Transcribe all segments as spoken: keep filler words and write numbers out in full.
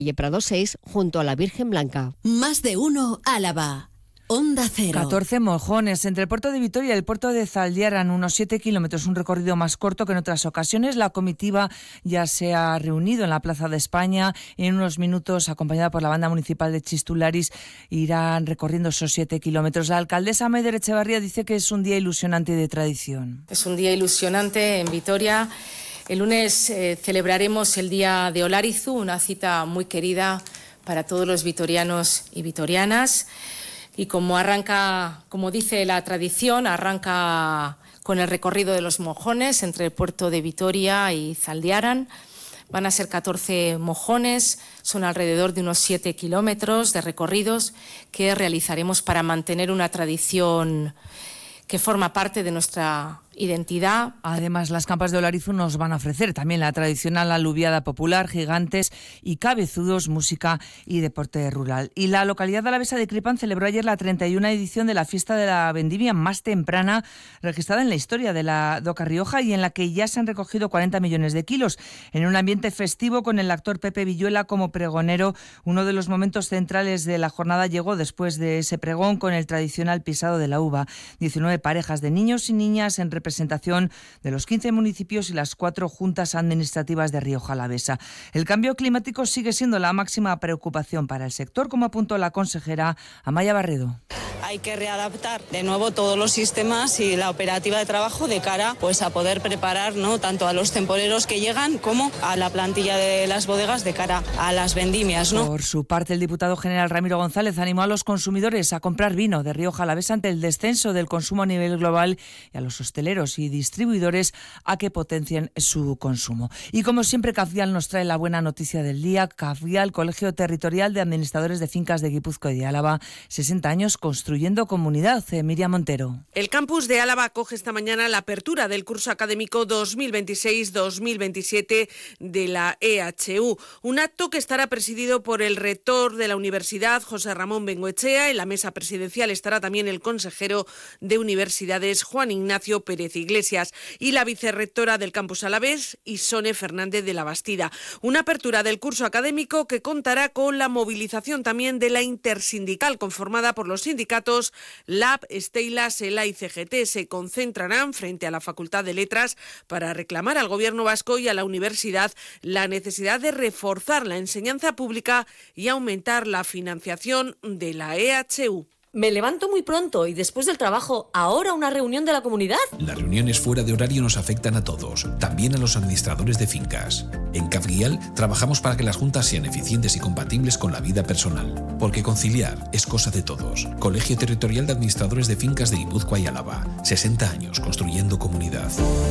calle Prado seis, junto a la Virgen Blanca. Más de uno, Álava. Onda Cero. catorce mojones entre el puerto de Vitoria y el puerto de Zaldiaran, unos siete kilómetros, un recorrido más corto que en otras ocasiones. La comitiva ya se ha reunido en la Plaza de España. En unos minutos, acompañada por la banda municipal de Chistularis, irán recorriendo esos siete kilómetros. La alcaldesa Maider Etxebarria dice que es un día ilusionante y de tradición. Es un día ilusionante en Vitoria. El lunes eh, celebraremos el Día de Olarizu, una cita muy querida para todos los vitorianos y vitorianas. Y como arranca, como dice la tradición, arranca con el recorrido de los mojones entre el puerto de Vitoria y Zaldiaran. Van a ser catorce mojones, son alrededor de unos siete kilómetros de recorridos que realizaremos para mantener una tradición que forma parte de nuestra identidad. Además, las campas de Olarizu nos van a ofrecer también la tradicional aluviada popular, gigantes y cabezudos, música y deporte rural. Y la localidad alavesa de Cripan celebró ayer la treinta y una edición de la fiesta de la vendimia más temprana registrada en la historia de la Doca Rioja y en la que ya se han recogido cuarenta millones de kilos. En un ambiente festivo con el actor Pepe Villuela como pregonero, uno de los momentos centrales de la jornada llegó después de ese pregón con el tradicional pisado de la uva. diecinueve parejas de niños y niñas en representación de los quince municipios y las cuatro juntas administrativas de Rioja Alavesa. El cambio climático sigue siendo la máxima preocupación para el sector, como apuntó la consejera Amaya Barredo. Hay que readaptar de nuevo todos los sistemas y la operativa de trabajo de cara pues, a poder preparar, ¿no?, tanto a los temporeros que llegan como a la plantilla de las bodegas de cara a las vendimias, ¿no? Por su parte, el diputado general Ramiro González animó a los consumidores a comprar vino de Rioja Alavesa ante el descenso del consumo a nivel global y a los hosteleros y distribuidores a que potencien su consumo. Y como siempre, Cafvial nos trae la buena noticia del día. Cafvial, Colegio Territorial de Administradores de Fincas de Guipúzcoa y de Álava, sesenta años construyendo comunidad. Eh, Miriam Montero. El campus de Álava acoge esta mañana la apertura del curso académico dos mil veintiséis dos mil veintisiete de la E H U, un acto que estará presidido por el rector de la universidad, José Ramón Bengoechea. En la mesa presidencial estará también el consejero de universidades, Juan Ignacio Pérez Iglesias, y la vicerrectora del campus alavés, Isone Fernández de la Bastida. Una apertura del curso académico que contará con la movilización también de la intersindical conformada por los sindicatos Lab, Stella, Sela y C G T. Se concentrarán frente a la Facultad de Letras para reclamar al Gobierno vasco y a la universidad la necesidad de reforzar la enseñanza pública y aumentar la financiación de la E H U. Me levanto muy pronto y después del trabajo, ¿ahora una reunión de la comunidad? Las reuniones fuera de horario nos afectan a todos, también a los administradores de fincas. En Cafvial trabajamos para que las juntas sean eficientes y compatibles con la vida personal, porque conciliar es cosa de todos. Colegio Territorial de Administradores de Fincas de Guipúzcoa y Álava. sesenta años construyendo comunidad.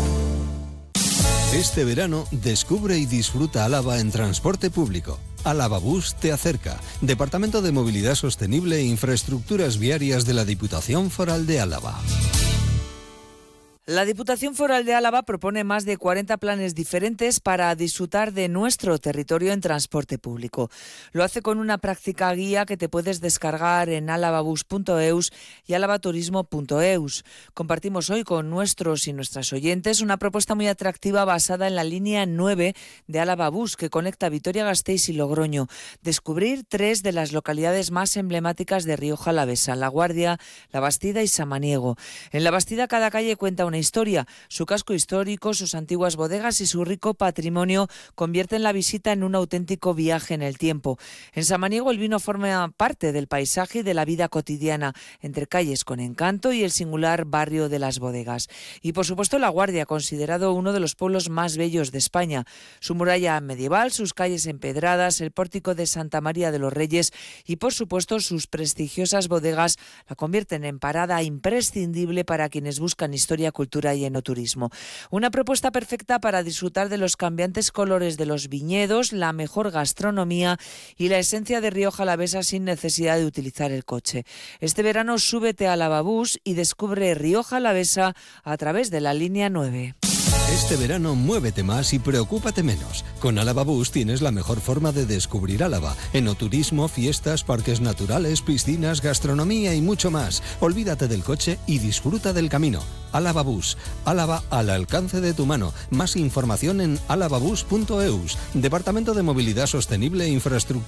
Este verano, descubre y disfruta Álava en transporte público. Álava Bus te acerca. Departamento de Movilidad Sostenible e Infraestructuras Viarias de la Diputación Foral de Álava. La Diputación Foral de Álava propone más de cuarenta planes diferentes para disfrutar de nuestro territorio en transporte público. Lo hace con una práctica guía que te puedes descargar en alavabus punto eus y alavaturismo punto eus. Compartimos hoy con nuestros y nuestras oyentes una propuesta muy atractiva basada en la línea nueve de Alavabus que conecta Vitoria-Gasteiz y Logroño. Descubrir tres de las localidades más emblemáticas de Rioja Alavesa: La Guardia, La Bastida y Samaniego. En La Bastida cada calle cuenta una historia. Su casco histórico, sus antiguas bodegas y su rico patrimonio convierten la visita en un auténtico viaje en el tiempo. En Samaniego el vino forma parte del paisaje y de la vida cotidiana, entre calles con encanto y el singular barrio de las bodegas. Y por supuesto La Guardia, considerado uno de los pueblos más bellos de España. Su muralla medieval, sus calles empedradas, el pórtico de Santa María de los Reyes y por supuesto sus prestigiosas bodegas la convierten en parada imprescindible para quienes buscan historia, cultura y enoturismo. Una propuesta perfecta para disfrutar de los cambiantes colores de los viñedos, la mejor gastronomía y la esencia de Rioja Alavesa sin necesidad de utilizar el coche. Este verano súbete a Alavabus y descubre Rioja Alavesa a través de la línea nueve. Este verano muévete más y preocúpate menos. Con Alavabus tienes la mejor forma de descubrir Álava. Enoturismo, fiestas, parques naturales, piscinas, gastronomía y mucho más. Olvídate del coche y disfruta del camino. Alavabus, Álava al alcance de tu mano. Más información en alavabus punto eus. Departamento de Movilidad Sostenible e Infraestructura